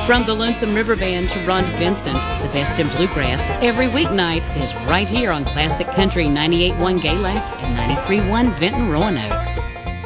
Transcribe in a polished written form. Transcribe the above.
From the Lonesome River Band to Ron Vincent, the best in bluegrass every weeknight is right here on Classic Country 98.1 Galax and 93.1 Vinton Roanoke.